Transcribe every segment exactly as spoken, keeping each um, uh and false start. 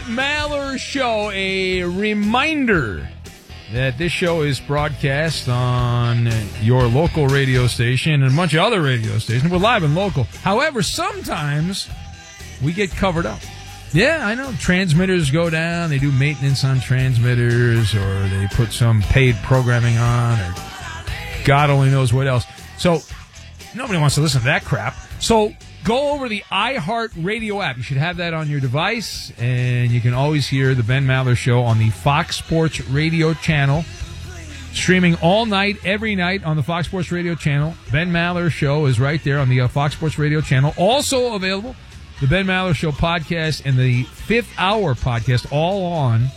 Maller Show. A reminder that this show is broadcast on your local radio station and a bunch of other radio stations. We're live and local. However, sometimes we get covered up. Yeah, I know. Transmitters go down. They do maintenance on transmitters, or they put some paid programming on, or God only knows what else. So nobody wants to listen to that crap. So go over the iHeartRadio app. You should have that on your device, and you can always hear the Ben Maller Show on the Fox Sports Radio channel. Streaming all night, every night on the Fox Sports Radio channel. Ben Maller Show is right there on the uh, Fox Sports Radio channel. Also available, the Ben Maller Show podcast and the Fifth Hour podcast, all on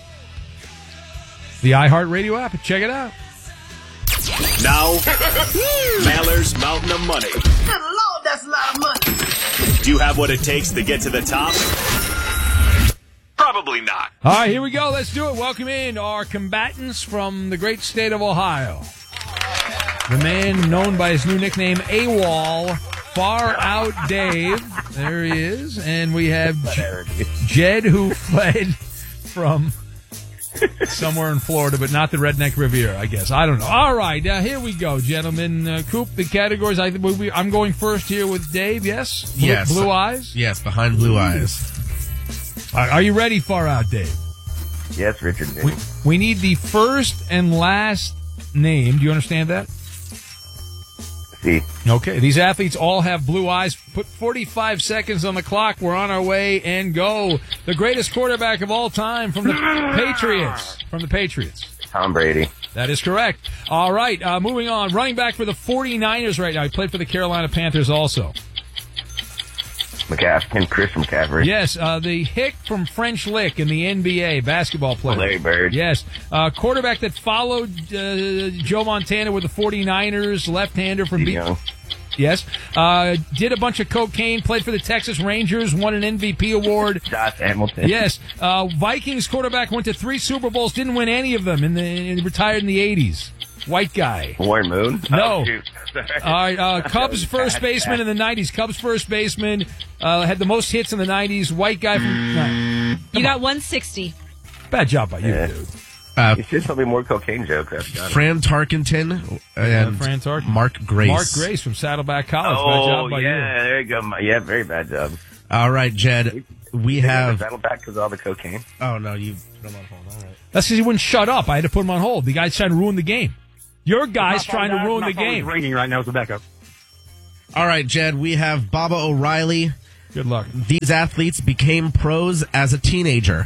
the iHeartRadio app. Check it out. Now, Maller's Mountain of Money. Good Lord, that's a lot of money. Do you have what it takes to get to the top? Probably not. All right, here we go. Let's do it. Welcome in our combatants from the great state of Ohio. The man known by his new nickname, AWOL, Far Out Dave. There he is. And we have J- Jed, who fled from somewhere in Florida, but not the Redneck Riviera, I guess. I don't know. All right, uh, here we go, gentlemen. Uh, Coop, the categories. I, we, I'm going first here with Dave, yes? Blue, yes. Blue eyes? Yes, behind blue eyes. Are, are you ready, Far Out Dave? Yes, Richard. We, we need the first and last name. Do you understand that? See. Okay, these athletes all have blue eyes. Put forty-five seconds on the clock. We're on our way, and go. The greatest quarterback of all time from the Patriots. From the Patriots. Tom Brady. That is correct. All right, uh, moving on. Running back for the forty-niners right now. He played for the Carolina Panthers also. McCaffrey. Chris McCaffrey. Yes, uh, the hick from French Lick in the N B A, basketball player. Larry Bird. Yes. Uh, quarterback that followed uh, Joe Montana with the forty-niners, left-hander from B. Young. Yes. Uh, did a bunch of cocaine, played for the Texas Rangers, won an M V P award. Josh Hamilton. Yes. Uh, Vikings quarterback went to three Super Bowls, didn't win any of them, and the, retired in the eighties. White guy. Warren Moon? No. Oh, shoot. All right, uh, Cubs first baseman in the nineties. Cubs first baseman, uh, had the most hits in the nineties. White guy from... No. You got one sixty. Bad job by you, Yeah. dude. Uh, You should tell me more cocaine jokes. I've got it. Fran Tarkenton and Uh, Fran Tarkenton. Mark Grace. Mark Grace from Saddleback College. Bad Oh, job by yeah, you. there you go. Yeah, very bad job. All right, Jed. We have... That'll back because of all the cocaine. Oh, no, you put him on hold. All right. That's because he wouldn't shut up. I had to put him on hold. The guy's trying to ruin the game. Your guy's My trying to phone- ruin my the phone is game. ringing right now as a backup. All right, Jed. We have Baba O'Reilly. Good luck. These athletes became pros as a teenager.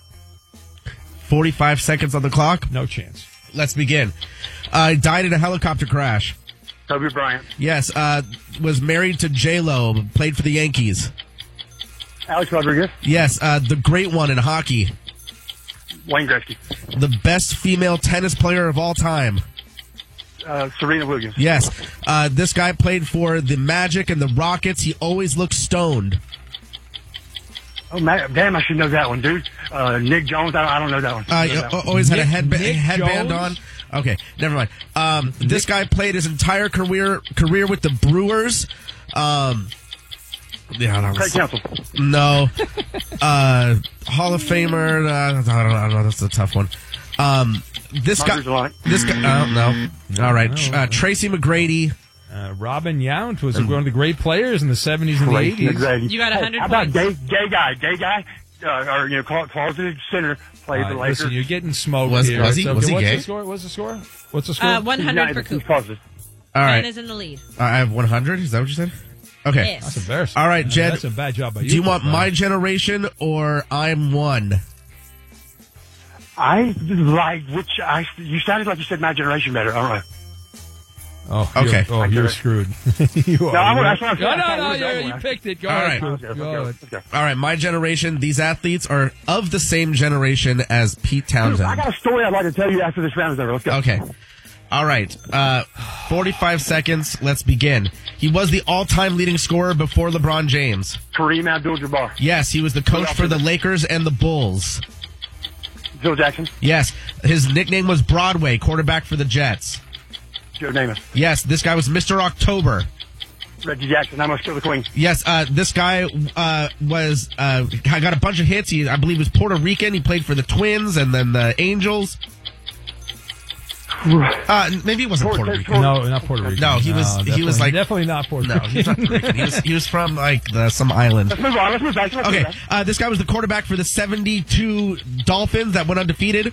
forty-five seconds on the clock. No chance. Let's begin. Uh, died in a helicopter crash. Kobe Bryant. Yes. Uh, was married to J-Lo. Played for the Yankees. Alex Rodriguez. Yes. Uh, the great one in hockey. Wayne Gretzky. The best female tennis player of all time. Uh, Serena Williams. Yes. Uh, this guy played for the Magic and the Rockets. He always looks stoned. Oh, man, damn, I should know that one, dude. Uh, Nick Jones, I don't, I don't know that one. Uh, Know that uh, one. always had a Nick- headba- Nick headband Jones? on. Okay, never mind. Um, this guy played his entire career career with the Brewers. Um, yeah, I don't Craig know. Counsell. No. uh, Hall of Famer. Uh, I, don't, I don't know. That's a tough one. Um, this Marcus guy. Allen. This guy. I don't know. All right. Uh, Tracy McGrady. Uh, Robin Yount was one of the great players in the seventies and the eighties. Exactly. You got one hundred How about points. gay, gay guy? Gay guy, uh, or, you know, clo- closeted center, played Uh, the Lakers. listen, you're getting smoked Was- here. was he- It's okay. was he What's gay? the score? What's the score? What's the score? Uh, one hundred for He's Coop. closeted. All Ben right. is in the lead. I have one hundred. Is that what you said? Okay. Yes. That's embarrassing. All right, Uh, Jed. That's a bad job by you. Do you want Brian. my generation or I'm one? I like which I. You sounded like you said my generation better. All right. Oh, Okay. You're, oh, you're screwed. you are. No, I'm- You're- that's what I'm no, saying. no, I no. thought you were You, going. you picked it. Go All ahead. right. Coop. Okay, Go okay, ahead. okay. All right, my generation, these athletes are of the same generation as Pete Dude, I Townsend. got a story I'd like to tell you after this round is over. Let's go. Okay. All right. Uh, forty-five seconds. Let's begin. He was the all-time leading scorer before LeBron James. Kareem Abdul-Jabbar. Yes, he was the coach for the Lakers and the Bulls. Phil Jackson. Yes, his nickname was Broadway, quarterback for the Jets. Joe Namath. Yes, this guy was Mister October. Reggie Jackson. I must kill the queen. Yes, uh, this guy uh, was uh, got a bunch of hits. He, I believe, was Puerto Rican. He played for the Twins and then the Angels. Uh, maybe he wasn't Puerto Rican. No, not Puerto Rican. No, he was. No, he was like definitely not Puerto no, Rican. he was not Puerto Rican. He was, he was from like the, some island. Let's move on. Let's move back. Let's Okay, move back. uh, this guy was the quarterback for the seventy-two Dolphins that went undefeated.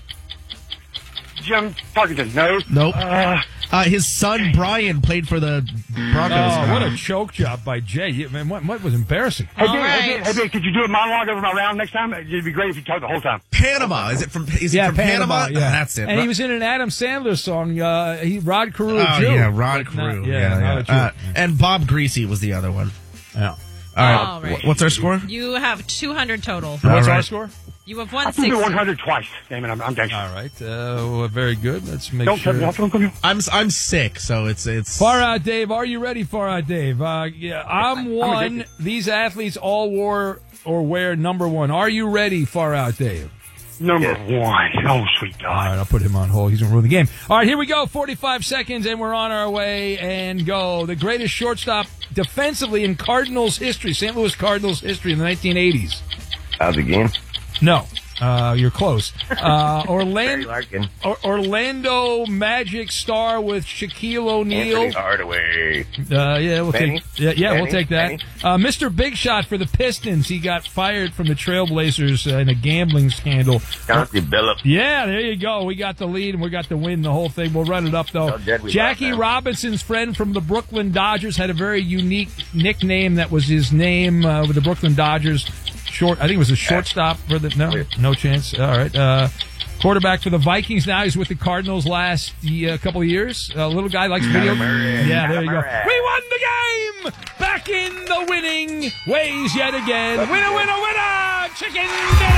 Jim Parkinson. No. Nope. Uh, Uh, his son Brian played for the Broncos. Oh, what a choke job by Jay! You- Man, what, what was embarrassing? hey, All Big, right. hey, Big, hey, Big, could you do a monologue over my round next time? It'd be great if you talked the whole time. Panama. Is it from? Is he Yeah, from Panama? Yeah, Uh, that's it. And he was in an Adam Sandler song. Uh, he Rod Carew. Oh Jew. yeah, Rod But not- Carew. yeah, Yeah, not yeah. a Jew. Uh, and Bob Greasy was the other one. yeah. All right. All right. Wh- What's our score? You have two hundred total. What's All our right. score? You have I one can do sixty. one hundred twice. Damn it, I'm, I'm gangster. All right. Uh, well, very good. Let's make Don't sure. cut me off. Don't cut me off. I'm I'm sick, so it's it's. Far Out Dave, are you ready, Far Out Dave? Uh, yeah, I'm one. addicted. These athletes all wore or wear number one. Are you ready, Far Out Dave? Number one. Oh, sweet All God. right, I'll put him on hold. He's going to ruin the game. All right, here we go. forty-five seconds, and we're on our way and go. The greatest shortstop defensively in Cardinals history, Saint Louis Cardinals history in the nineteen eighties. How's the game? No, uh, you're close. Uh, Barry Orlando, Larkin. or, Orlando Magic star with Shaquille O'Neal. Anthony Hardaway. Uh, yeah, we'll Benny? take. Yeah, yeah, we'll Benny? take that. Benny? Uh, Mister Big Shot for the Pistons. He got fired from the Trailblazers uh, in a gambling scandal. Chauncey Billups. Yeah, there you go. We got the lead and we got the win. The whole thing. We'll run it up though. How dead we Jackie love them. Robinson's friend from the Brooklyn Dodgers had a very unique nickname. That was his name uh, with the Brooklyn Dodgers. Short. I think it was a shortstop for the. No, no chance. All right. Uh, Quarterback for the Vikings now. He's with the Cardinals last uh, couple of years. A little guy likes video. Murray. Yeah, there you go. Murray. We won the game! Back in the winning ways yet again. Winner, winner, winner! Chicken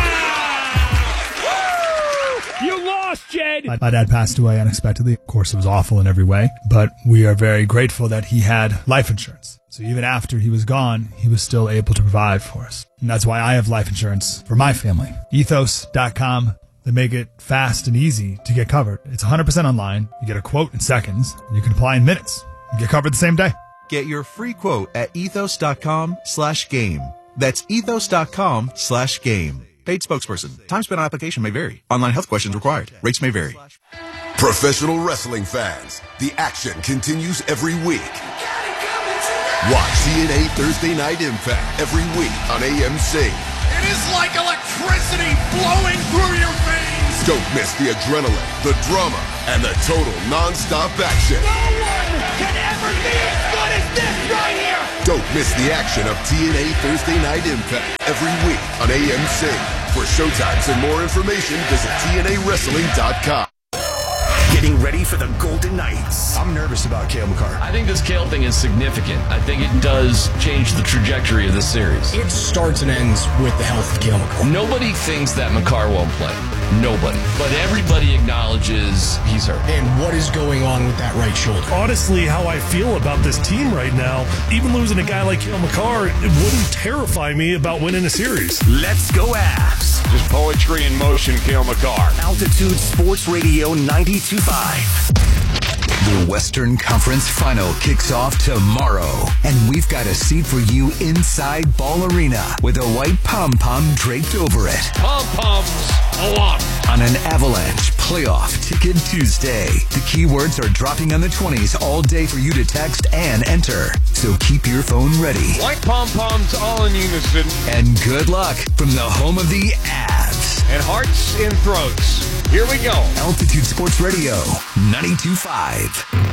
dinner! Woo! You lost, Jed! My, my dad passed away unexpectedly. Of course, it was awful in every way, but we are very grateful that he had life insurance. So even after he was gone, he was still able to provide for us. And that's why I have life insurance for my family. ethos dot com. They make it fast and easy to get covered. It's one hundred percent online. You get a quote in seconds. And you can apply in minutes. You get covered the same day. Get your free quote at ethos dot com slash game. That's ethos dot com slash game. Paid spokesperson. Time spent on application may vary. Online health questions required. Rates may vary. Professional wrestling fans, the action continues every week. Watch T N A Thursday Night Impact every week on A M C. It is like electricity flowing through your veins. Don't miss the adrenaline, the drama, and the total non-stop action. No one can ever be as good as this right here. Don't miss the action of T N A Thursday Night Impact every week on A M C. For showtimes and more information, visit T N A wrestling dot com. Getting ready for the Golden Knights. I'm nervous about Cale Makar. I think this Cale thing is significant. I think it does change the trajectory of this series. It starts and ends with the health of Cale Makar. Nobody thinks that Makar won't play. Nobody. But everybody acknowledges he's hurt. And what is going on with that right shoulder? Honestly, how I feel about this team right now, even losing a guy like Cale Makar, it wouldn't terrify me about winning a series. Let's go Avs. Just poetry in motion, Cale Makar. Altitude Sports Radio ninety-two point five. The Western Conference Final kicks off tomorrow, and we've got a seat for you inside Ball Arena with a white pom-pom draped over it. Pom-poms a lot. On an Avalanche Playoff Ticket Tuesday, the keywords are dropping on the twenties all day for you to text and enter. So keep your phone ready. White pom-poms all in unison. And good luck from the home of the Avs. And hearts in throats. Here we go. Altitude Sports Radio, ninety-two point five.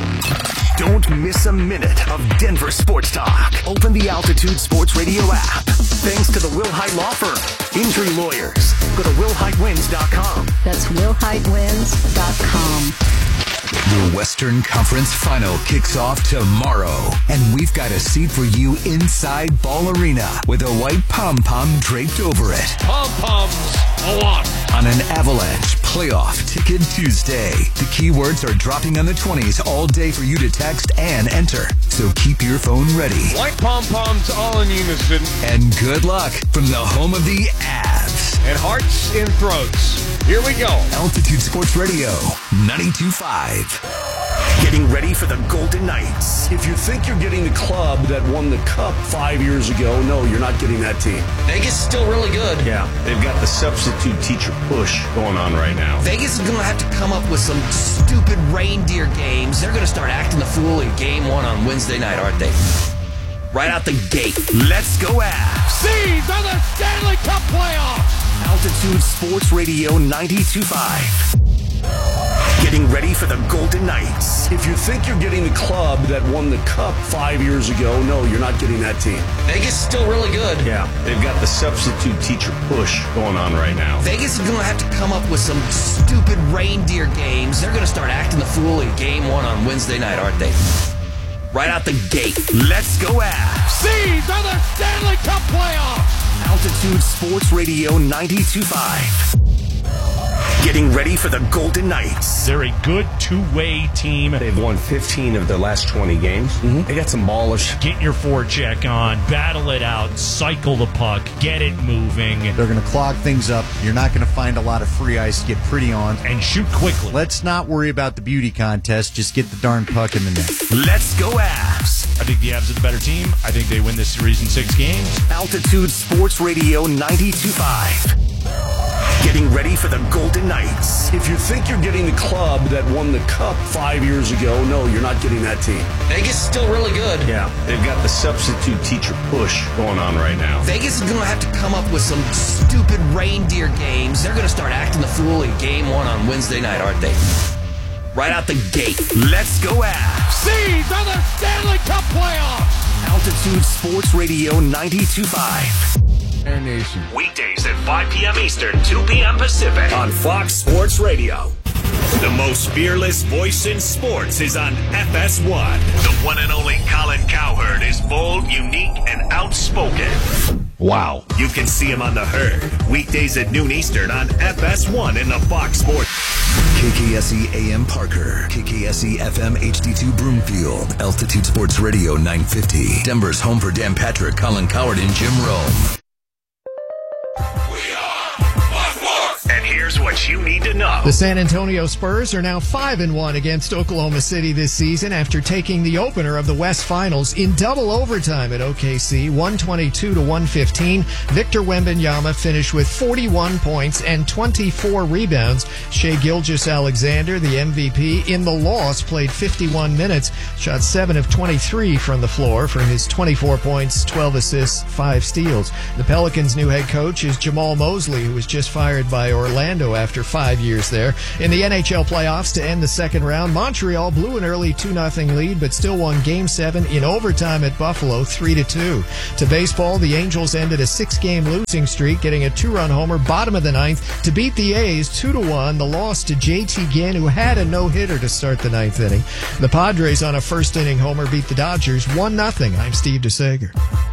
Don't miss a minute of Denver sports talk. Open the Altitude Sports Radio app. Thanks to the Will Height Law Firm. Injury lawyers. Go to will height wins dot com. That's will height wins dot com. The Western Conference Final kicks off tomorrow, and we've got a seat for you inside Ball Arena with a white pom-pom draped over it. Pom-poms a lot. On an Avalanche Playoff Ticket Tuesday, the keywords are dropping on the twenties all day for you to text and enter. So keep your phone ready. White pom-poms all in unison. And good luck from the home of the Avs. And hearts in throats. Here we go. Altitude Sports Radio, ninety-two point five. Getting ready for the Golden Knights. If you think you're getting the club that won the cup five years ago, no, you're not getting that team. Vegas is still really good. Yeah, they've got the substitute teacher push going on right now. Vegas is going to have to come up with some stupid reindeer games. They're going to start acting the fool in game one on Wednesday night, aren't they? Right out the gate. Let's go Avs. These are the Stanley Cup playoffs. Altitude Sports Radio ninety-two point five. Getting ready for the Golden Knights. If you think you're getting the club that won the cup five years ago, no, you're not getting that team. Vegas is still really good. Yeah, they've got the substitute teacher push going on right now. Vegas is going to have to come up with some stupid reindeer games. They're going to start acting the fool in game one on Wednesday night, aren't they? Right out the gate. Let's go Avs. These are the Stanley Cup playoffs. Altitude Sports Radio ninety-two point five. Getting ready for the Golden Knights. They're a good two-way team. They've won fifteen of their last twenty games. Mm-hmm. They got some ballers. Get your forecheck on, battle it out, cycle the puck, get it moving. They're going to clog things up. You're not going to find a lot of free ice to get pretty on. And shoot quickly. Let's not worry about the beauty contest. Just get the darn puck in the net. Let's go Avs. I think the Avs are the better team. I think they win this series in six games. Altitude Sports Radio ninety-two point five. Getting ready for the Golden Knights. If you think you're getting the club that won the cup five years ago, no, you're not getting that team. Vegas is still really good. Yeah, they've got the substitute teacher push going on right now. Vegas is going to have to come up with some stupid reindeer games. They're going to start acting the fool in game one on Wednesday night, aren't they? Right out the gate. Let's go Avs. These are the Stanley Cup playoffs. Altitude Sports Radio ninety-two point five. Air Nation. Weekdays at five p.m. Eastern, two p.m. Pacific on Fox Sports Radio. The most fearless voice in sports is on F S one. The one and only Colin Cowherd is bold, unique, and outspoken. Wow. You can see him on The Herd, weekdays at noon Eastern on F S one in the Fox Sports. K K S E A M Parker, K K S E F M H D two Broomfield, Altitude Sports Radio nine fifty, Denver's home for Dan Patrick, Colin Cowherd, and Jim Rome. And here's what you need to know. The San Antonio Spurs are now five and one against Oklahoma City this season after taking the opener of the West Finals in double overtime at O K C, one twenty-two to one fifteen. Victor Wembanyama finished with forty-one points and twenty-four rebounds. Shai Gilgeous-Alexander, the M V P in the loss, played fifty-one minutes, shot seven of twenty-three from the floor for his twenty-four points, twelve assists, five steals. The Pelicans' new head coach is Jamal Mosley, who was just fired by Orlando after five years there. In the N H L playoffs to end the second round, Montreal blew an early two nothing lead, but still won Game seven in overtime at Buffalo three to two. To baseball, the Angels ended a six-game losing streak, getting a two-run homer bottom of the ninth to beat the A's two to one. The loss to J T Ginn, who had a no-hitter to start the ninth inning. The Padres on a first-inning homer beat the Dodgers one nothing. I'm Steve DeSager.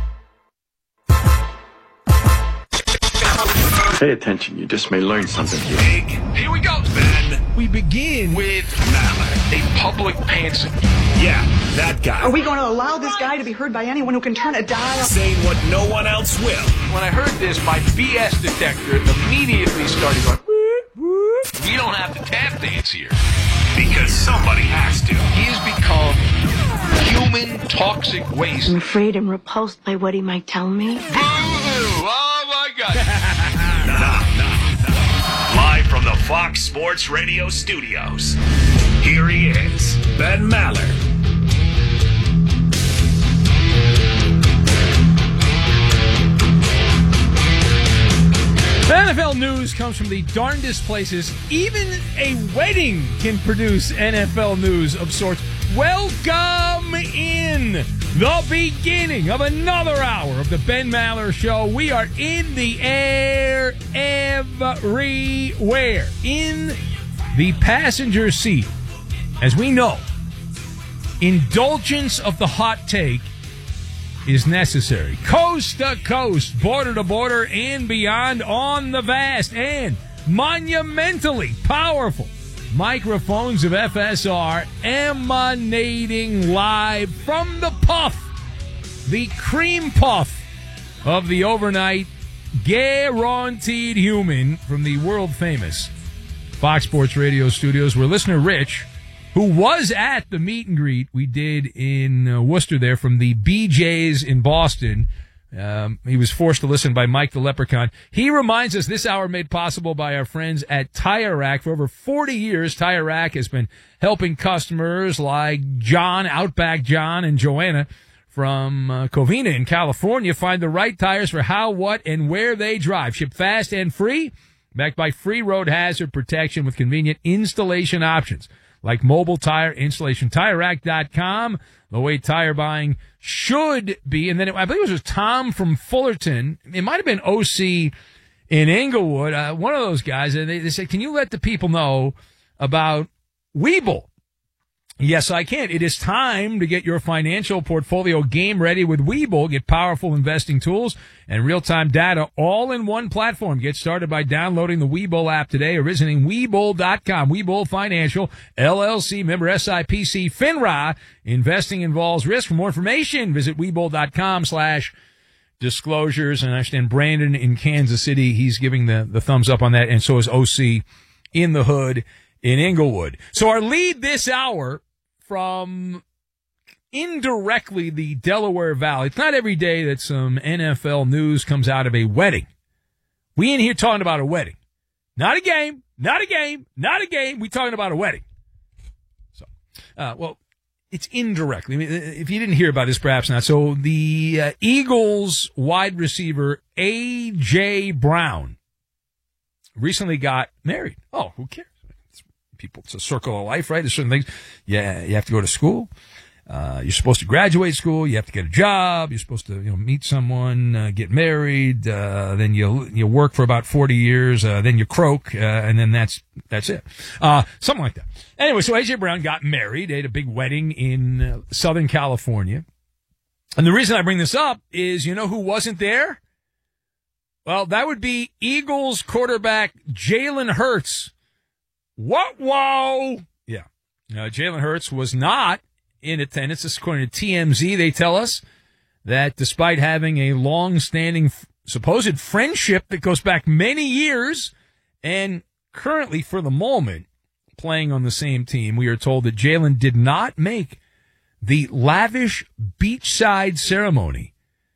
Pay attention, you just may learn something here. Big. Here we go, Ben. We begin with Maller, a public pantser. Yeah, that guy. Are we going to allow this guy to be heard by anyone who can turn a dial? Saying what no one else will. When I heard this, my B S detector immediately started going, whoop, whoop. We don't have to tap dance here. Because somebody has to. He has become human toxic waste. I'm afraid I'm repulsed by what he might tell me. Boo-hoo! Oh, my God. Nah, nah, nah. Live from the Fox Sports Radio studios, here he is, Ben Maller. N F L news comes from the darndest places. Even a wedding can produce N F L news of sorts. Welcome in the beginning of another hour of the Ben Maller Show. We are in the air everywhere. In the passenger seat. As we know, indulgence of the hot take is necessary. Coast to coast, border to border, and beyond on the vast and monumentally powerful microphones of F S R, emanating live from the puff, the cream puff of the overnight guaranteed human from the world famous Fox Sports Radio studios, where listener Rich who was at the meet and greet we did in uh, Worcester there from the B J's in Boston. Um, he was forced to listen by Mike the Leprechaun. He reminds us this hour made possible by our friends at Tire Rack. For over forty years, Tire Rack has been helping customers like John, Outback John, and Joanna from uh, Covina in California find the right tires for how, what, and where they drive. Ship fast and free, backed by free road hazard protection with convenient installation options like mobile tire installation. Tire Rack dot com, the way tire buying should be. And then it, I believe it was Tom from Fullerton. It might have been O C in Inglewood, uh, one of those guys. And they, they said, can you let the people know about Webull? Yes, I can. It is time to get your financial portfolio game ready with Webull. Get powerful investing tools and real-time data all in one platform. Get started by downloading the Webull app today or visiting Webull dot com. Webull Financial, L L C, member S I P C, FINRA. Investing involves risk. For more information, visit Webull dot com slash disclosures. And I understand Brandon in Kansas City, he's giving the, the thumbs up on that, and so is O C in the Hood in Inglewood. So our lead this hour from indirectly the Delaware Valley. It's not every day that some N F L news comes out of a wedding. We in here talking about a wedding. Not a game, not a game, not a game. We talking about a wedding. So, uh, well, it's indirectly. I mean, if you didn't hear about this, perhaps not. So the uh, Eagles wide receiver A J. Brown recently got married. Oh, who cares? People, it's a circle of life, right? There's certain things. Yeah, you have to go to school. Uh, you're supposed to graduate school. You have to get a job. You're supposed to, you know, meet someone, uh, get married. Uh, then you you work for about forty years. Uh, then you croak, uh, and then that's that's it. Uh, something like that. Anyway, so A J. Brown got married. They had a big wedding in uh, Southern California. And the reason I bring this up is, you know who wasn't there? Well, that would be Eagles quarterback Jalen Hurts. What? Whoa! Yeah. Uh, Jalen Hurts was not in attendance. This is according to T M Z. They tell us that despite having a long-standing f- supposed friendship that goes back many years and currently, for the moment, playing on the same team, we are told that Jalen did not make the lavish beachside ceremony.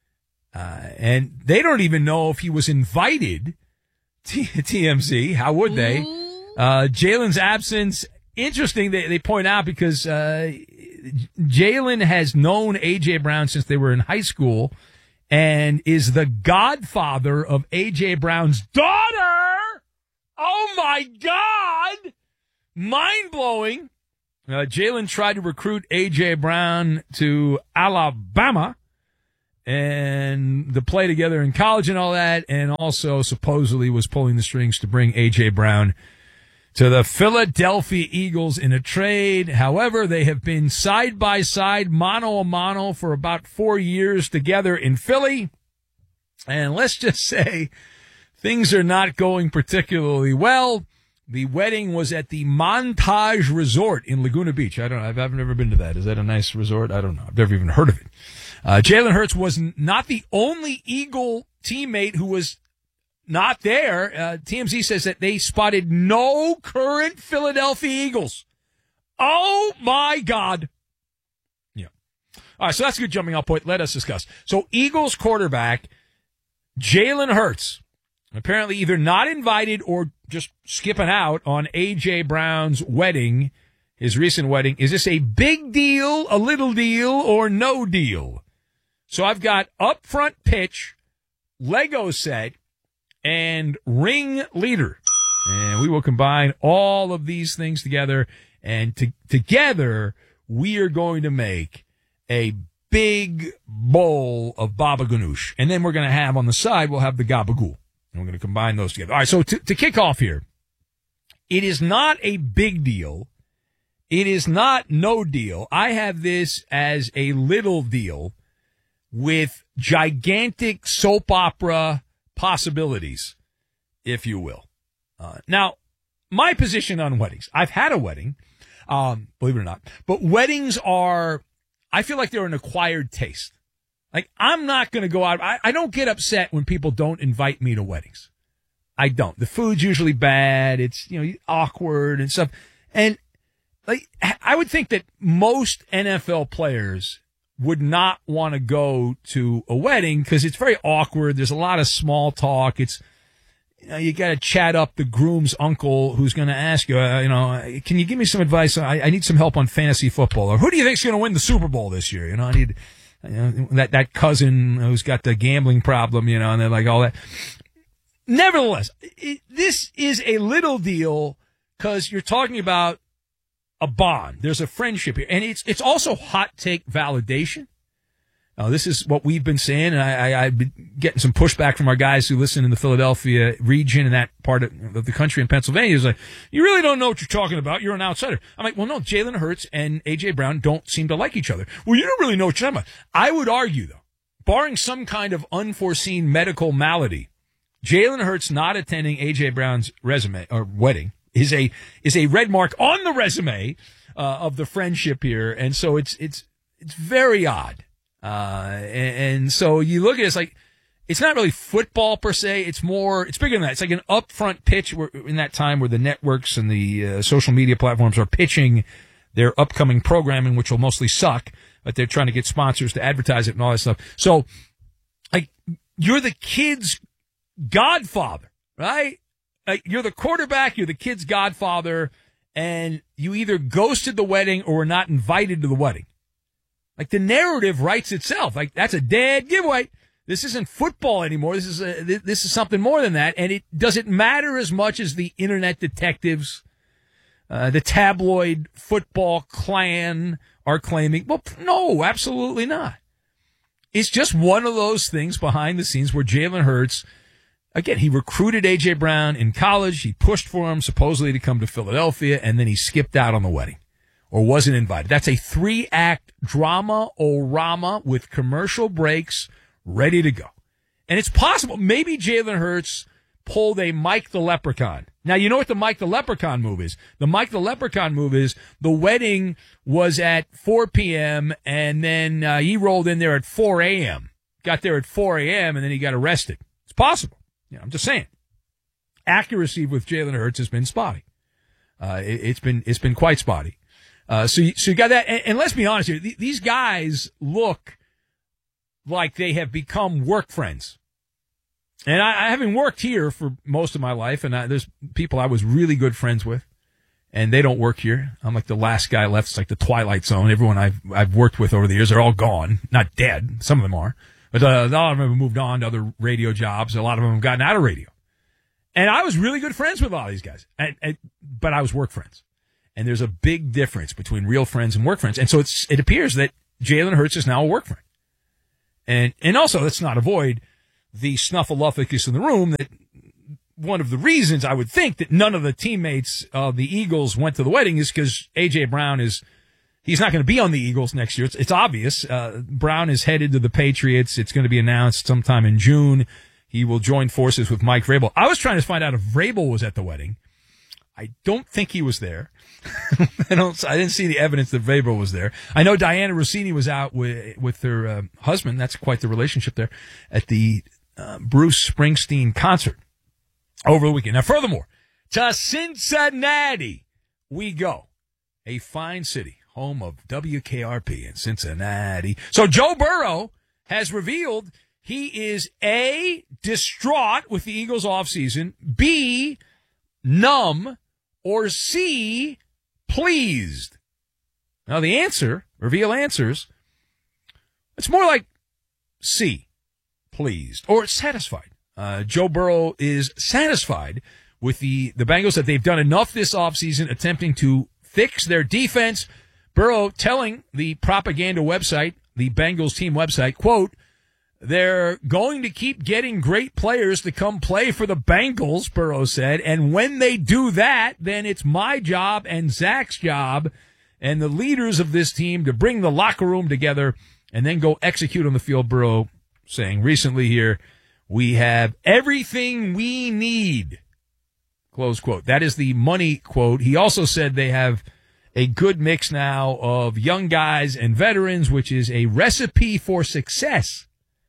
Uh, and they don't even know if he was invited. T- TMZ, how would they? Uh, Jalen's absence, interesting, they, they point out, because uh, Jalen has known A J. Brown since they were in high school and is the godfather of A J. Brown's daughter. Oh, my God. Mind-blowing. Uh, Jalen tried to recruit A J. Brown to Alabama and to play together in college and all that, and also supposedly was pulling the strings to bring A J. Brown to the Philadelphia Eagles in a trade. However, they have been side by side, mano a mano, for about four years together in Philly. And let's just say things are not going particularly well. The wedding was at the Montage Resort in Laguna Beach. I don't know. I've, I've never been to that. Is that a nice resort? I don't know. I've never even heard of it. Uh, Jalen Hurts was not the only Eagle teammate who was not there. Uh, T M Z says that they spotted no current Philadelphia Eagles. Oh, my God. Yeah. All right, so that's a good jumping off point. Let us discuss. So Eagles quarterback Jalen Hurts, apparently either not invited or just skipping out on A J. Brown's wedding, his recent wedding. Is this a big deal, a little deal, or no deal? So I've got upfront pitch, Lego set, and ring leader. And we will combine all of these things together, and to, together we are going to make a big bowl of baba ganoush. And then we're going to have on the side, we'll have the gabagool. And we're going to combine those together. All right, so to, to kick off here, it is not a big deal. It is not no deal. I have this as a little deal with gigantic soap opera possibilities, if you will. Uh, now, my position on weddings, I've had a wedding, um, believe it or not, but weddings are, I feel like they're an acquired taste. Like, I'm not going to go out. I, I don't get upset when people don't invite me to weddings. I don't. The food's usually bad. It's, you know, awkward and stuff. And like, I would think that most N F L players would not want to go to a wedding because it's very awkward. There's a lot of small talk. It's, you know, you got to chat up the groom's uncle who's going to ask you, uh, you know, can you give me some advice? I, I need some help on fantasy football. Or who do you think's going to win the Super Bowl this year? You know, I need you know, that, that cousin who's got the gambling problem, you know, and they're like all that. Nevertheless, it, this is a little deal because you're talking about a bond. There's a friendship here. And it's it's also hot take validation. Uh, this is what we've been saying, and I, I, I've been getting some pushback from our guys who listen in the Philadelphia region and that part of, of the country in Pennsylvania. It's like, you really don't know what you're talking about. You're an outsider. I'm like, well, no, Jalen Hurts and A J. Brown don't seem to like each other. Well, you don't really know what you're talking about. I would argue, though, barring some kind of unforeseen medical malady, Jalen Hurts not attending A J. Brown's resume or wedding is a is a red mark on the resume uh, of the friendship here, and so it's it's it's very odd. Uh, and, and so you look at it, it's like, it's not really football per se. It's more, it's bigger than that. It's like an upfront pitch where, in that time where the networks and the uh, social media platforms are pitching their upcoming programming, which will mostly suck, but they're trying to get sponsors to advertise it and all that stuff. So, like, you're the kid's godfather, right? Like, you're the quarterback, you're the kid's godfather, and you either ghosted the wedding or were not invited to the wedding. Like, the narrative writes itself. Like, that's a dead giveaway. This isn't football anymore. This is a, this is something more than that. And it doesn't matter as much as the internet detectives, uh, the tabloid football clan are claiming. Well, no, absolutely not. It's just one of those things behind the scenes where Jalen Hurts, again, he recruited A J. Brown in college. He pushed for him supposedly to come to Philadelphia, and then he skipped out on the wedding. Or wasn't invited. That's a three-act drama-o-rama with commercial breaks ready to go. And it's possible. Maybe Jalen Hurts pulled a Mike the Leprechaun. Now, you know what the Mike the Leprechaun move is? The Mike the Leprechaun move is the wedding was at four p.m., and then uh, he rolled in there at four a.m., got there at four a.m., and then he got arrested. It's possible. You know, I'm just saying. Accuracy with Jalen Hurts has been spotty. Uh, it, it's been it's been quite spotty. Uh, so, you, so you got that. And, and let's be honest here. Th- these guys look like they have become work friends. And I, I haven't worked here for most of my life, and I, there's people I was really good friends with, and they don't work here. I'm like the last guy left. It's like the Twilight Zone. Everyone I've, I've worked with over the years, they're all gone. Not dead. Some of them are. But uh, a lot of them have moved on to other radio jobs. A lot of them have gotten out of radio. And I was really good friends with a lot of these guys. And, and, but I was work friends. And there's a big difference between real friends and work friends. And so it's, it appears that Jalen Hurts is now a work friend. And, and also, let's not avoid the snuffleupagus in the room that one of the reasons I would think that none of the teammates of the Eagles went to the wedding is because A J. Brown is, he's not going to be on the Eagles next year. It's, it's obvious. Uh, Brown is headed to the Patriots. It's going to be announced sometime in June. He will join forces with Mike Vrabel. I was trying to find out if Vrabel was at the wedding. I don't think he was there. I don't. I didn't see the evidence that Vrabel was there. I know Diana Rossini was out with with her uh, husband. That's quite the relationship there at the uh, Bruce Springsteen concert over the weekend. Now, furthermore, to Cincinnati we go, a fine city, home of W K R P in Cincinnati. So Joe Burrow has revealed he is A, distraught with the Eagles offseason, B, numb, or C, pleased. Now, the answer, reveal answers, it's more like C, pleased, or satisfied. Uh, Joe Burrow is satisfied with the, the Bengals that they've done enough this offseason attempting to fix their defense. Burrow telling the propaganda website, the Bengals team website, quote, they're going to keep getting great players to come play for the Bengals, Burrow said. And when they do that, then it's my job and Zach's job and the leaders of this team to bring the locker room together and then go execute on the field, Burrow saying recently here, we have everything we need, close quote. That is the money quote. He also said they have a good mix now of young guys and veterans, which is a recipe for success.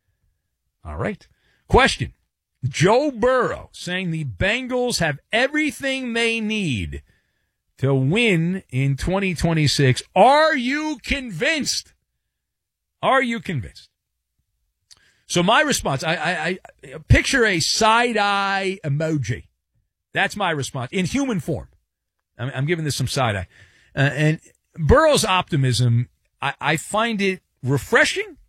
All right. Question. Joe Burrow saying the Bengals have everything they need to win in twenty twenty-six. Are you convinced? Are you convinced? So my response, I, I, I picture a side-eye emoji. That's my response in human form. I'm, I'm giving this some side-eye. Uh, and Burrow's optimism, I, I find it refreshing.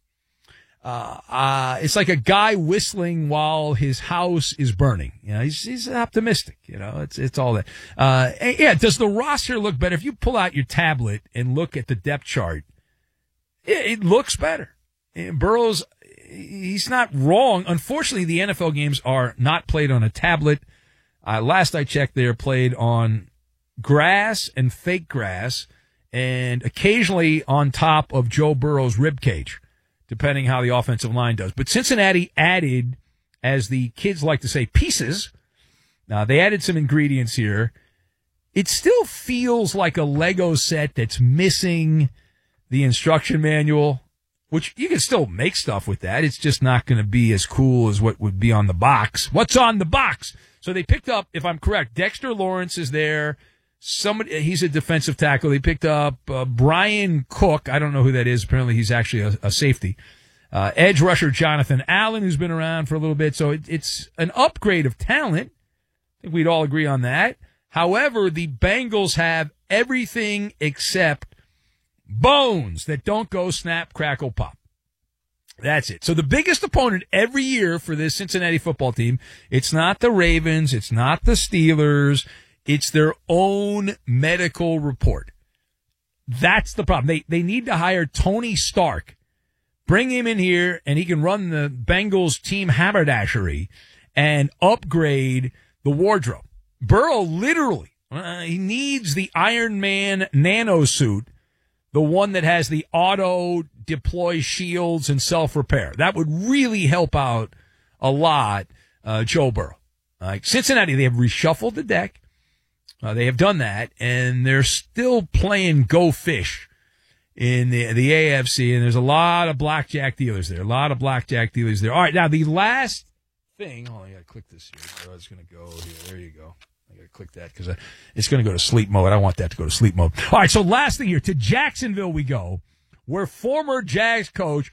Uh, uh, it's like a guy whistling while his house is burning. You know, he's, he's optimistic. You know, it's, it's all that. Uh, yeah. Does the roster look better? If you pull out your tablet and look at the depth chart, it, it looks better. And Burrow's, he's not wrong. Unfortunately, the N F L games are not played on a tablet. Uh, last I checked, they're played on grass and fake grass and occasionally on top of Joe Burrow's ribcage, depending how the offensive line does. But Cincinnati added, as the kids like to say, pieces. Now, they added some ingredients here. It still feels like a Lego set that's missing the instruction manual, which you can still make stuff with that. It's just not going to be as cool as what would be on the box. What's on the box? So they picked up, if I'm correct, Dexter Lawrence is there. Somebody, he's a defensive tackle. They picked up uh, Brian Cook. I don't know who that is. Apparently, he's actually a, a safety. Uh, edge rusher Jonathan Allen, who's been around for a little bit. So it, it's an upgrade of talent. I think we'd all agree on that. However, the Bengals have everything except bones that don't go snap, crackle, pop. That's it. So the biggest opponent every year for this Cincinnati football team, it's not the Ravens, it's not the Steelers, it's their own medical report. That's the problem. They they need to hire Tony Stark, bring him in here, and he can run the Bengals team haberdashery and upgrade the wardrobe. Burrow literally, uh, he needs the Iron Man nano suit, the one that has the auto deploy shields and self-repair. That would really help out a lot, uh, Joe Burrow. Like Cincinnati, they have reshuffled the deck. Uh, they have done that, and they're still playing Go Fish in the the A F C, and there's a lot of blackjack dealers there. A lot of blackjack dealers there. All right, now the last thing. Oh, I got to click this here. Oh, it's going to go here. There you go. I got to click that because it's going to go to sleep mode. I want that to go to sleep mode. All right, so last thing here. To Jacksonville we go, where former Jags coach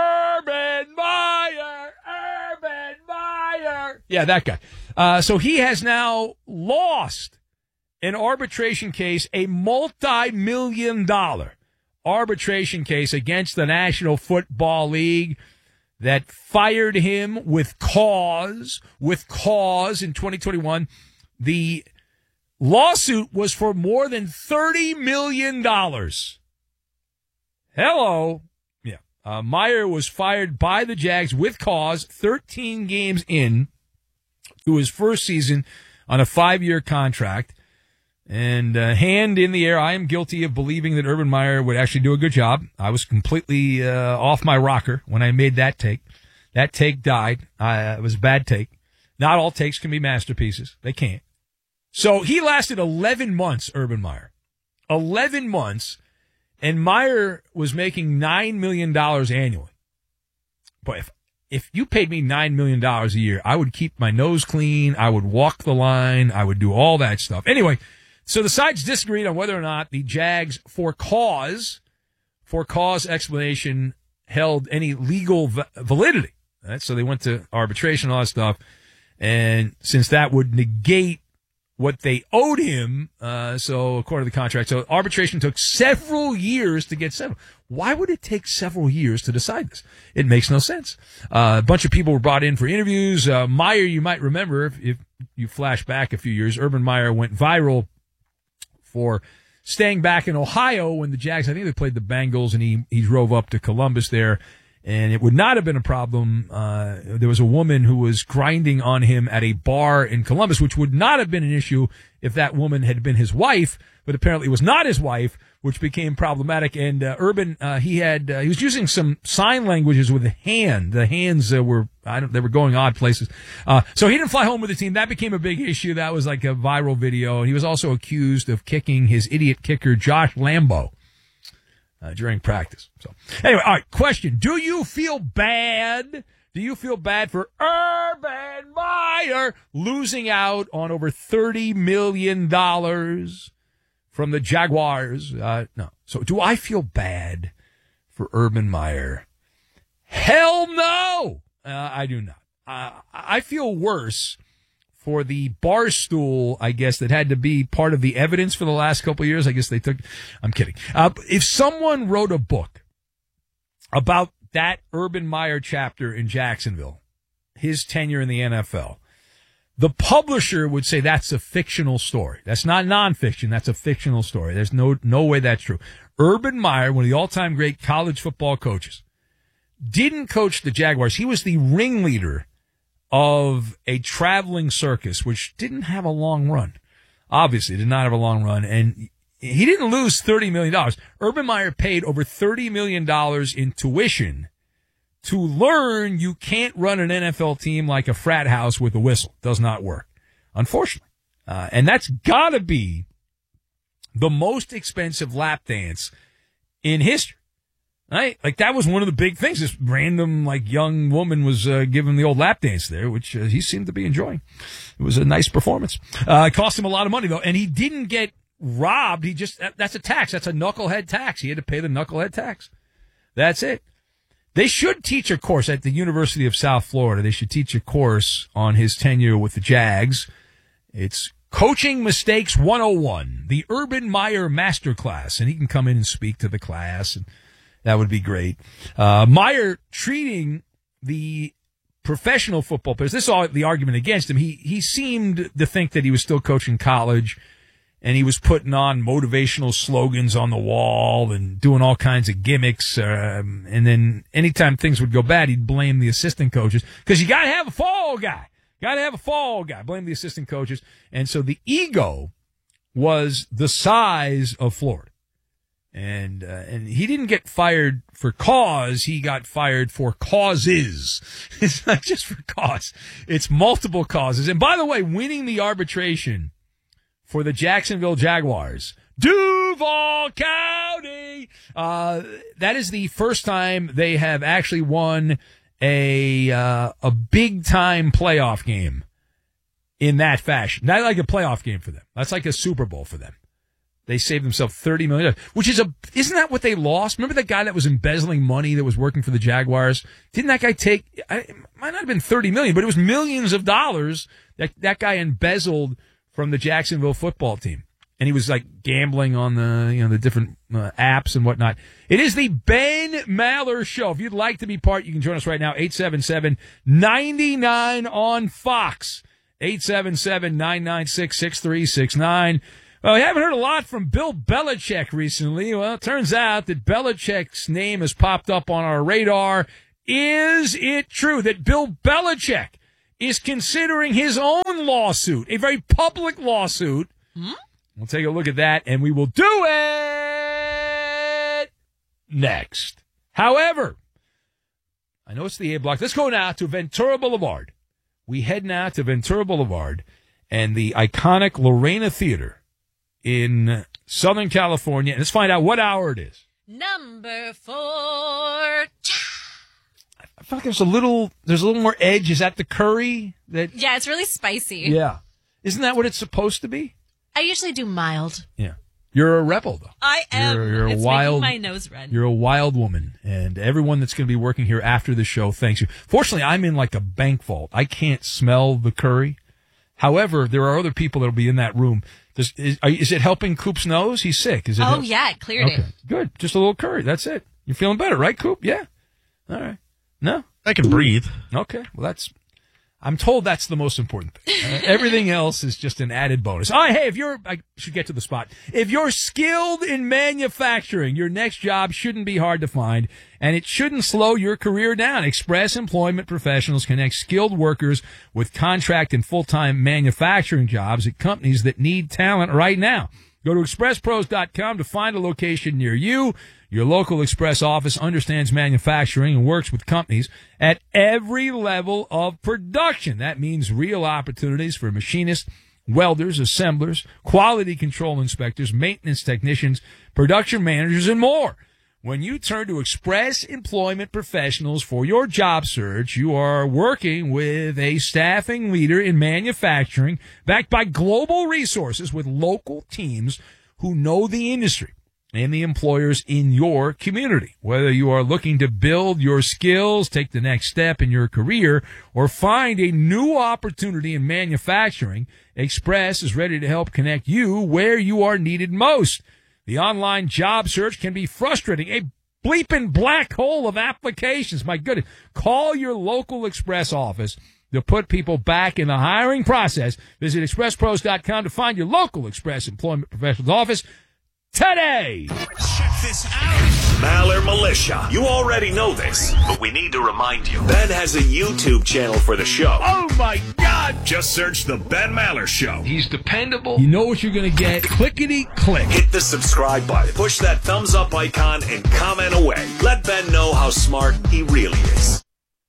Urban Meyer, Urban Meyer. Yeah, that guy. Uh, so he has now lost an arbitration case, a multi-million dollar arbitration case against the National Football League that fired him with cause, with cause in twenty twenty-one. The lawsuit was for more than thirty million dollars. Hello. Yeah. Uh, Meyer was fired by the Jags with cause thirteen games in to his first season on a five-year contract. And uh, hand in the air, I am guilty of believing that Urban Meyer would actually do a good job. I was completely uh, off my rocker when I made that take. That take died. Uh, it was a bad take. Not all takes can be masterpieces. They can't. So he lasted eleven months, Urban Meyer. eleven months, and Meyer was making nine million dollars annually. Boy, if, if you paid me nine million dollars a year, I would keep my nose clean. I would walk the line. I would do all that stuff. Anyway, so the sides disagreed on whether or not the Jags, for cause, for cause explanation, held any legal v- validity. Right? So they went to arbitration, all that stuff. And since that would negate what they owed him, uh, so according to the contract, so arbitration took several years to get settled. Why would it take several years to decide this? It makes no sense. Uh, a bunch of people were brought in for interviews. Uh, Meyer, you might remember, if, if you flash back a few years, Urban Meyer went viral for staying back in Ohio when the Jags, I think they played the Bengals, and he, he drove up to Columbus there, and it would not have been a problem. Uh, there was a woman who was grinding on him at a bar in Columbus, which would not have been an issue if that woman had been his wife, but apparently it was not his wife, which became problematic. And uh, Urban, uh, he had uh, he was using some sign languages with the hand. The hands uh, were I don't they were going odd places. Uh, so he didn't fly home with the team. That became a big issue. That was like a viral video. He was also accused of kicking his idiot kicker Josh Lambo uh, during practice. So anyway, all right. Question: do you feel bad? Do you feel bad for Urban Meyer losing out on over thirty million dollars from the Jaguars. Uh, no. So do I feel bad for Urban Meyer? Hell no! Uh, I do not. Uh, I feel worse for the Barstool, I guess, that had to be part of the evidence for the last couple of years. I guess they took, I'm kidding. Uh, if someone wrote a book about that Urban Meyer chapter in Jacksonville, his tenure in the N F L, the publisher would say that's a fictional story. That's not nonfiction. That's a fictional story. There's no, no way that's true. Urban Meyer, one of the all-time great college football coaches, didn't coach the Jaguars. He was the ringleader of a traveling circus, which didn't have a long run. Obviously, did not have a long run. And he didn't lose thirty million dollars. Urban Meyer paid over thirty million dollars in tuition to learn you can't run an N F L team like a frat house with a whistle. Does not work, unfortunately. Uh, and that's got to be the most expensive lap dance in history. Right? Like, that was one of the big things. This random, like, young woman was uh, giving the old lap dance there, which uh, he seemed to be enjoying. It was a nice performance. Uh, it cost him a lot of money, though, and he didn't get robbed. He just, that, that's a tax. That's a knucklehead tax. He had to pay the knucklehead tax. That's it. They should teach a course at the University of South Florida. They should teach a course on his tenure with the Jags. It's Coaching Mistakes one oh one, the Urban Meyer Masterclass, and he can come in and speak to the class, and that would be great. Uh, Meyer treating the professional football players, this is all the argument against him. He, he seemed to think that he was still coaching college, and he was putting on motivational slogans on the wall and doing all kinds of gimmicks. Um, and then anytime things would go bad, he'd blame the assistant coaches, because you got to have a fall guy. Got to have a fall guy. Blame the assistant coaches. And so the ego was the size of Florida. And, uh, and he didn't get fired for cause. He got fired for causes. It's not just for cause. It's multiple causes. And by the way, winning the arbitration for the Jacksonville Jaguars, Duval County, uh, that is the first time they have actually won a, uh, a big time playoff game in that fashion. Not like a playoff game for them. That's like a Super Bowl for them. They saved themselves thirty million dollars, which is a, isn't that what they lost? Remember that guy that was embezzling money that was working for the Jaguars? Didn't that guy take, I, it might not have been thirty million dollars, but it was millions of dollars that that guy embezzled from the Jacksonville football team. And he was like gambling on the, you know, the different uh, apps and whatnot. It is the Ben Maller Show. If you'd like to be part, you can join us right now, eight seven seven, nine nine on Fox, eight seven seven, nine nine six, six three six nine. Well, we haven't heard a lot from Bill Belichick recently. Well, it turns out that Belichick's name has popped up on our radar. Is it true that Bill Belichick is considering his own lawsuit, a very public lawsuit? Hmm? We'll take a look at that, and we will do it next. However, I know it's the A block. Let's go now to Ventura Boulevard. We head now to Ventura Boulevard and the iconic Lorena Theater in Southern California. And let's find out what hour it is. Number four. I feel like there's a little, there's a little more edge. Is that the curry? That? Yeah, it's really spicy. Yeah. Isn't that what it's supposed to be? I usually do mild. Yeah. You're a rebel, though. I am. You're, you're a it's wild, making my nose red. You're a wild woman. And everyone that's going to be working here after the show thanks you. Fortunately, I'm in like a bank vault. I can't smell the curry. However, there are other people that will be in that room. Does, is, are, is it helping Coop's nose? He's sick. Is it? Oh, help? yeah, it cleared okay. it. Good. Just a little curry. That's it. You're feeling better, right, Coop? Yeah. All right. No? I can breathe. Okay. Well, that's, I'm told that's the most important thing. Uh, everything else is just an added bonus. All right. Hey, if you're, I should get to the spot. If you're skilled in manufacturing, your next job shouldn't be hard to find, and it shouldn't slow your career down. Express Employment Professionals connect skilled workers with contract and full-time manufacturing jobs at companies that need talent right now. Go to express pros dot com to find a location near you. Your local Express office understands manufacturing and works with companies at every level of production. That means real opportunities for machinists, welders, assemblers, quality control inspectors, maintenance technicians, production managers, and more. When you turn to Express Employment Professionals for your job search, you are working with a staffing leader in manufacturing backed by global resources with local teams who know the industry and the employers in your community. Whether you are looking to build your skills, take the next step in your career, or find a new opportunity in manufacturing, Express is ready to help connect you where you are needed most. The online job search can be frustrating, a bleeping black hole of applications. My goodness. Call your local Express office to put people back in the hiring process. Visit express pros dot com to find your local Express Employment Professionals office today. Check this out. Maller Militia. You already know this, but we need to remind you. Ben has a YouTube channel for the show. Oh, my God. Just search The Ben Maller Show. He's dependable. You know what you're going to get. Clickety click. Hit the subscribe button. Push that thumbs up icon and comment away. Let Ben know how smart he really is.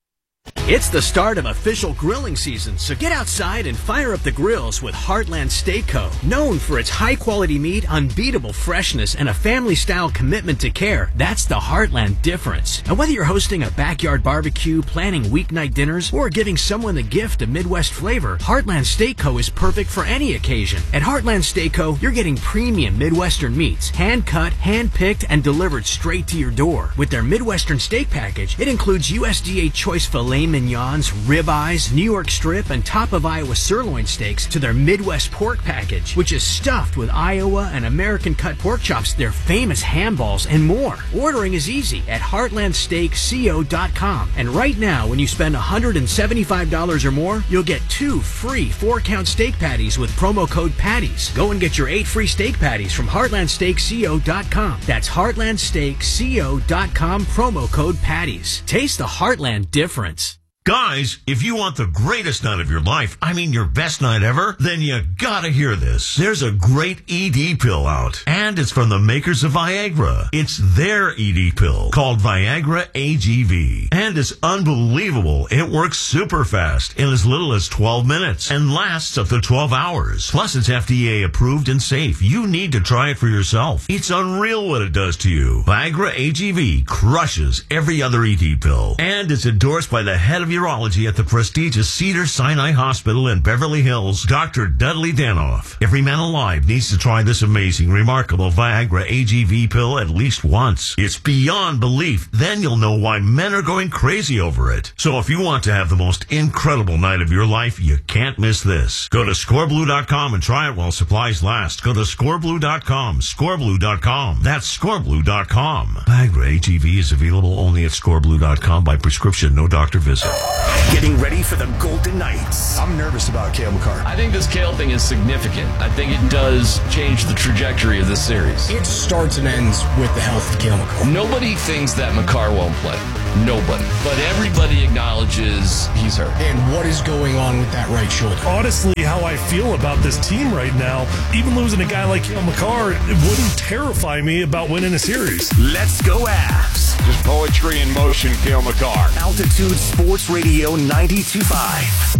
It's the start of official grilling season, so get outside and fire up the grills with Heartland Steak Co. Known for its high-quality meat, unbeatable freshness, and a family-style commitment to care, that's the Heartland difference. And whether you're hosting a backyard barbecue, planning weeknight dinners, or giving someone the gift of Midwest flavor, Heartland Steak Co. is perfect for any occasion. At Heartland Steak Co., you're getting premium Midwestern meats, hand-cut, hand-picked, and delivered straight to your door. With their Midwestern steak package, it includes U S D A choice filet mignons, ribeyes, New York strip, and top of Iowa sirloin steaks to their Midwest pork package, which is stuffed with Iowa and American cut pork chops, their famous ham balls, and more. Ordering is easy at heartland steak co dot com. And right now, when you spend one hundred seventy-five dollars or more, you'll get two free four-count steak patties with promo code PATTIES. Go and get your eight free steak patties from heartland steak co dot com. That's heartland steak co dot com, promo code PATTIES. Taste the Heartland difference. Guys, if you want the greatest night of your life, I mean your best night ever, then you gotta hear this. There's a great E D pill out, and it's from the makers of Viagra. It's their E D pill called Viagra A G V, and it's unbelievable. It works super fast in as little as twelve minutes and lasts up to twelve hours. Plus, it's F D A approved and safe. You need to try it for yourself. It's unreal what it does to you. Viagra A G V crushes every other E D pill, and it's endorsed by the head of urology at the prestigious Cedars-Sinai Hospital in Beverly Hills, Doctor Dudley Danoff. Every man alive needs to try this amazing, remarkable Viagra A G V pill at least once. It's beyond belief. Then you'll know why men are going crazy over it. So if you want to have the most incredible night of your life, you can't miss this. Go to score blue dot com and try it while supplies last. Go to score blue dot com, score blue dot com. That's score blue dot com. Viagra A G V is available only at score blue dot com by prescription, no doctor visit. Getting ready for the Golden Knights. I'm nervous about Cale Makar. I think this Cale thing is significant. I think it does change the trajectory of this series. It starts and ends with the health of Cale Makar. Nobody thinks that Makar won't play. Nobody. But everybody acknowledges he's hurt. And what is going on with that right shoulder? Honestly, how I feel about this team right now, even losing a guy like Cale Makar, it wouldn't terrify me about winning a series. Let's go Avs. Just poetry in motion, Cale Makar. Altitude Sports Radio ninety-two point five.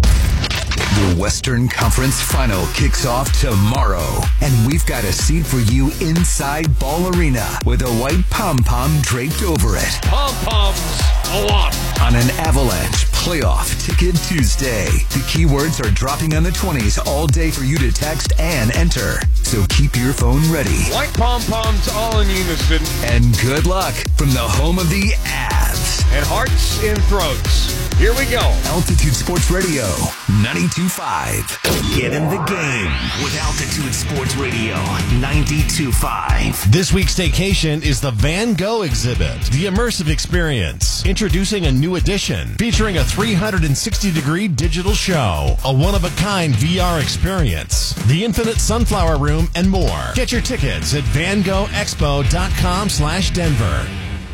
The Western Conference Final kicks off tomorrow, and we've got a seat for you inside Ball Arena with a white pom-pom draped over it. Pom-poms a lot. On an Avalanche Playoff Ticket Tuesday. The keywords are dropping on the twenties all day for you to text and enter. So keep your phone ready. White pom-poms all in unison. And good luck from the home of the Avs. And hearts in throats. Here we go. Altitude Sports Radio ninety-two point five. Get in the game with Altitude Sports Radio ninety-two point five. This week's staycation is the Van Gogh exhibit, the immersive experience. Introducing a new edition featuring a three hundred sixty degree digital show, a one-of-a-kind V R experience, the Infinite Sunflower Room, and more. Get your tickets at van gogh expo dot com slash Denver.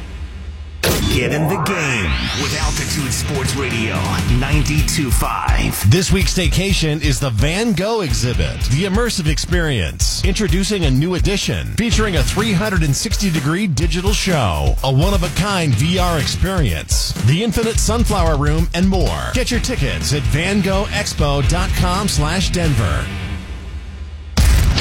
Get in the game with Altitude Sports Radio ninety-two point five. This week's staycation is the Van Gogh exhibit, the immersive experience. Introducing a new edition featuring a three hundred sixty degree digital show, a one-of-a-kind V R experience, the Infinite Sunflower Room, and more. Get your tickets at van gogh expo dot com slash Denver.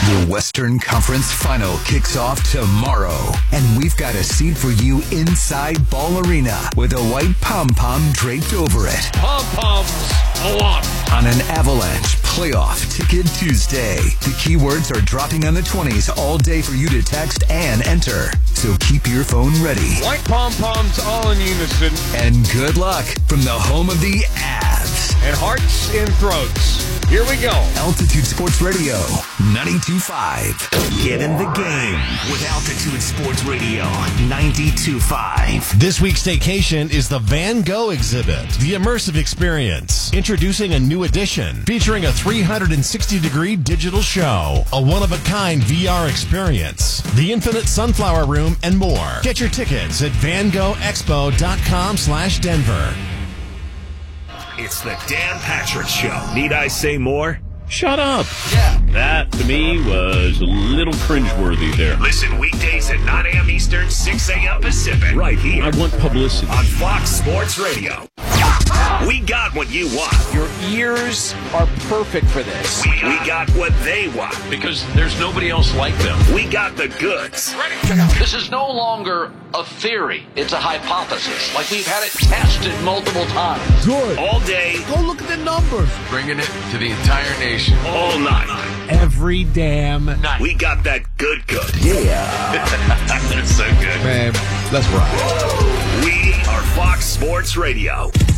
The Western Conference Final kicks off tomorrow, and we've got a seat for you inside Ball Arena with a white pom-pom draped over it. Pom-poms a lot. On an Avalanche Playoff Ticket Tuesday. The keywords are dropping on the twenties all day for you to text and enter. So keep your phone ready. White pom-poms all in unison. And good luck from the home of the Avs. And hearts and throats. Here we go. Altitude Sports Radio, ninety-two point five. Get in the game with Altitude Sports Radio, ninety-two point five. This week's staycation is the Van Gogh exhibit, the immersive experience. Introducing a new edition featuring a three hundred sixty degree digital show, a one-of-a-kind V R experience, the infinite sunflower room, and more. Get your tickets at van gogh expo dot com slash Denver. It's the Dan Patrick Show. Need I say more? Shut up. Yeah. That, to me, was a little cringeworthy there. Listen weekdays at nine a.m. Eastern, six a.m. Pacific. Right here. I want publicity. On Fox Sports Radio. We got what you want. Your ears are perfect for this. We, we got what they want. Because there's nobody else like them. We got the goods. This is no longer a theory. It's a hypothesis. Like we've had it tested multiple times. Good. All day. Go look at the numbers. Bringing it to the entire nation. All night. Every damn night. We got that good good. Yeah. That's so good. Man, let's rock. We are Fox Sports Radio.